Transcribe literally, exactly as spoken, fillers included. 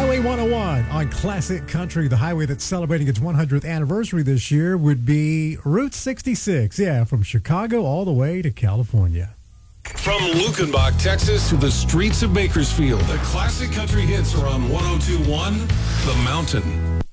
Highway one oh one on Classic Country, the highway that's celebrating its one hundredth anniversary this year, would be Route sixty-six. Yeah, from Chicago all the way to California. From Lukenbach, Texas to the streets of Bakersfield, the Classic Country hits are on one oh two point one The Mountain.